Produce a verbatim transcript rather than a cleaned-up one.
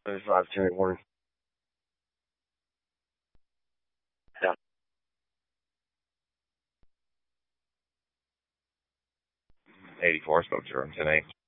There's five two eight one. Yeah. eighty-four, spoke to room ten eight.